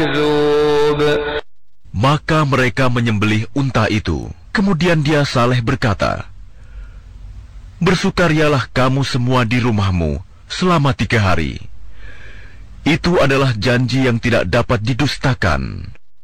Maka mereka menyembelih unta itu. Kemudian dia Saleh berkata, "Bersukarialah kamu semua di rumahmu selama 3 hari. Itu adalah janji yang tidak dapat didustakan."